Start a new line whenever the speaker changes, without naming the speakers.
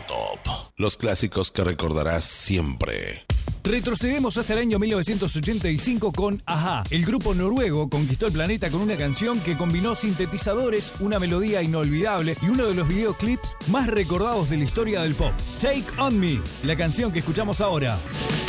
Top. Los clásicos que recordarás siempre.
Retrocedemos hasta el año 1985 con A-ha. El grupo noruego conquistó el planeta con una canción que combinó sintetizadores, una melodía inolvidable y uno de los videoclips más recordados de la historia del pop. Take On Me, la canción que escuchamos ahora.